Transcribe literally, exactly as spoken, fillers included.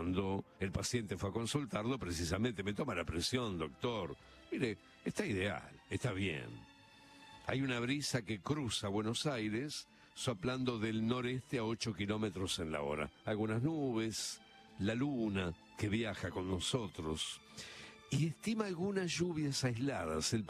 cuando el paciente fue a consultarlo, precisamente, me toma la presión, doctor. Mire, está ideal, está bien. Hay una brisa que cruza Buenos Aires, soplando del noreste a ocho kilómetros en la hora. Algunas nubes, la luna que viaja con nosotros. Y estima algunas lluvias aisladas. El